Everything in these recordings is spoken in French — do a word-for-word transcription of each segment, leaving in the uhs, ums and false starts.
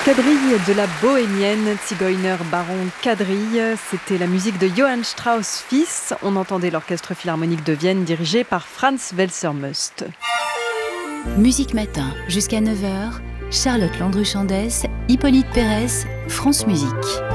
Quadrille de la bohémienne, Zigeuner Baron Quadrille, c'était la musique de Johann Strauss fils. On entendait l'orchestre philharmonique de Vienne dirigé par Franz Welser-Möst. Musique Matin, jusqu'à neuf heures, Charlotte Landru-Chandès, Hippolyte Pérez, France Musique.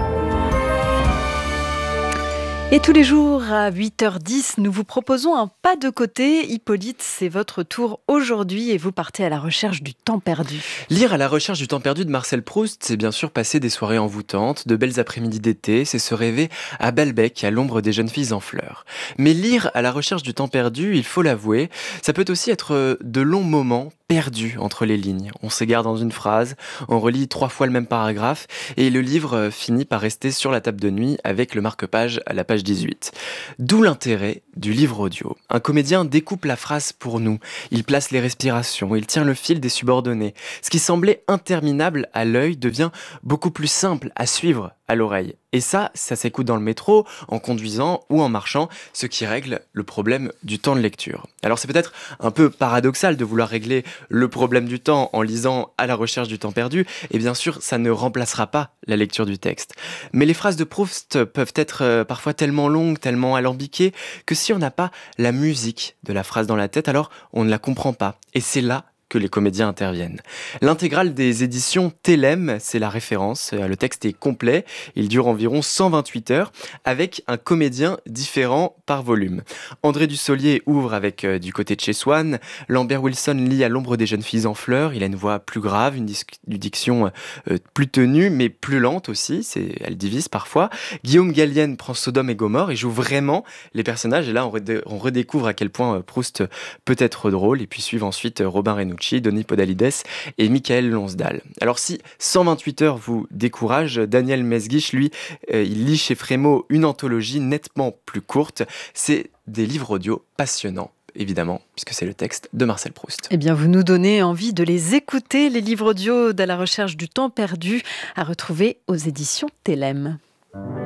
Et tous les jours à huit heures dix, nous vous proposons un pas de côté. Hippolyte, c'est votre tour aujourd'hui et vous partez à la recherche du temps perdu. Lire à la recherche du temps perdu de Marcel Proust, c'est bien sûr passer des soirées envoûtantes, de belles après-midi d'été, c'est se rêver à Balbec, à l'ombre des jeunes filles en fleurs. Mais lire à la recherche du temps perdu, il faut l'avouer, ça peut aussi être de longs moments perdus entre les lignes. On s'égare dans une phrase, on relit trois fois le même paragraphe et le livre finit par rester sur la table de nuit avec le marque-page à la page dix-huit. D'où l'intérêt du livre audio. Un comédien découpe la phrase pour nous, il place les respirations, il tient le fil des subordonnés. Ce qui semblait interminable à l'œil devient beaucoup plus simple à suivre à l'oreille. Et ça, ça s'écoute dans le métro, en conduisant ou en marchant, ce qui règle le problème du temps de lecture. Alors c'est peut-être un peu paradoxal de vouloir régler le problème du temps en lisant à la recherche du temps perdu, et bien sûr, ça ne remplacera pas la lecture du texte. Mais les phrases de Proust peuvent être euh, parfois tellement longues, tellement alambiquées, que si on n'a pas la musique de la phrase dans la tête, alors on ne la comprend pas. Et c'est là que les comédiens interviennent. L'intégrale des éditions Télème, c'est la référence. Le texte est complet, il dure environ cent vingt-huit heures, avec un comédien différent par volume. André Dussolier ouvre avec euh, Du côté de chez Swann, Lambert Wilson lit À l'ombre des jeunes filles en fleurs, il a une voix plus grave, une, dis- une diction euh, plus tenue, mais plus lente aussi, c'est, elle divise parfois. Guillaume Gallienne prend Sodome et Gomorrhe et joue vraiment les personnages, et là on, redé- on redécouvre à quel point euh, Proust peut être drôle, et puis suivent ensuite euh, Robin Renou, Denis Podalides et Michael Lonsdal. Alors si cent vingt-huit heures vous décourage, Daniel Mesguich, lui, euh, il lit chez Frémaux une anthologie nettement plus courte. C'est des livres audio passionnants, évidemment, puisque c'est le texte de Marcel Proust. Eh bien, vous nous donnez envie de les écouter, les livres audio de la recherche du temps perdu, à retrouver aux éditions Télème.